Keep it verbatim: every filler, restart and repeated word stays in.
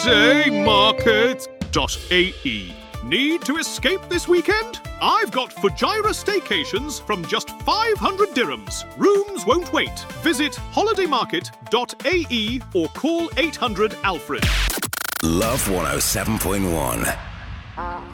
holidaymarket dot A E. Need to escape this weekend? I've got Fujairah staycations from just five hundred dirhams. Rooms won't wait. Visit holiday market dot A E or call eight hundred Alfred. Love one oh seven point one.